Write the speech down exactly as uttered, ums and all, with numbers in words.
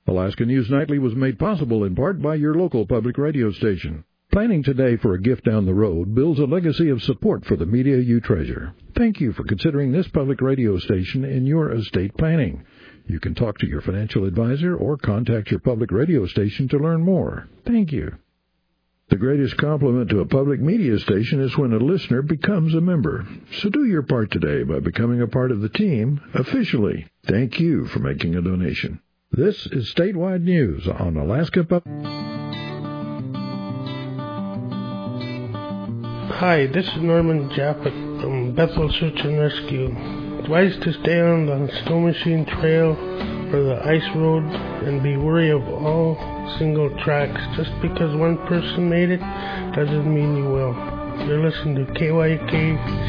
Alaska News Nightly was made possible in part by your local public radio station. Planning today for a gift down the road builds a legacy of support for the media you treasure. Thank you for considering this public radio station in your estate planning. You can talk to your financial advisor or contact your public radio station to learn more. Thank you. The greatest compliment to a public media station is when a listener becomes a member. So do your part today by becoming a part of the team officially. Thank you for making a donation. This is Statewide News on Alaska Public. Hi, this is Norman Japek from Bethel Search and Rescue. Advised to stay on the Snow Machine Trail or the ice road and be wary of all single tracks. Just because one person made it doesn't mean you will. You're listening to K Y K